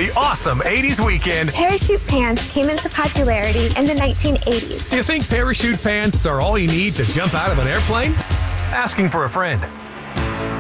the awesome 80s weekend. Parachute pants came into popularity in the 1980s. Do you think parachute pants are all you need to jump out of an airplane? Asking for a friend.